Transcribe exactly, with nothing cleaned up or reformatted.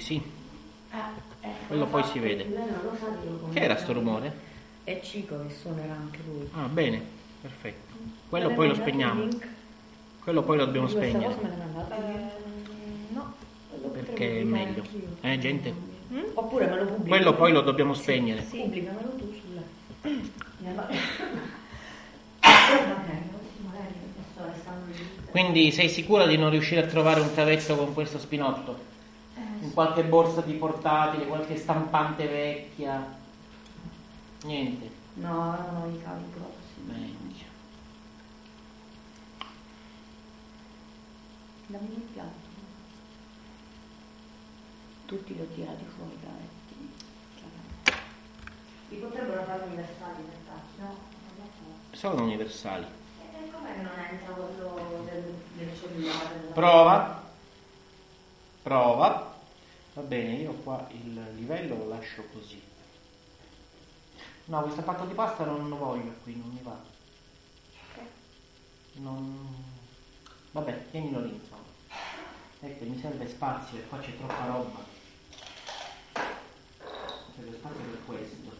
sì. Ah, eh, Quello lo poi sa- si vede. lei non lo sa che lo Che era sto conosciamo. rumore? È Cico che suonerà anche lui. Ah, bene, perfetto. Quello Me poi l'hai lo mandato il spegniamo. link? Quello poi lo dobbiamo Di questa spegnere. cosa me l'hai mandato? Eh, no. Lo potrei Perché è pubblicare meglio. anch'io. Eh, gente? Mm? Oppure me lo pubblichi. Quello poi lo dobbiamo Sì, spegnere. sì. Pubblicamelo tu sulla. Va bene, così magari adesso restando lì. Quindi sei sicura di non riuscire a trovare un cavetto con questo spinotto? Eh, In qualche borsa di portatile, qualche stampante vecchia? Niente. No, non ho i cavi grossi. Meglio. Dammi il piatto. Tutti li ho tirati fuori, cavetti. Li potrebbero fare universali per cazzo, no? Non lo so. Sono universali. E com'è che non entra quello del, del cellulare? Prova. Prova. Va bene, io qua il livello lo lascio così. No, questo patto di pasta non lo voglio qui, non mi va. Non... Vabbè, tienilo lì, insomma. Ecco, mi serve spazio e qua c'è troppa roba. Mi serve spazio per questo.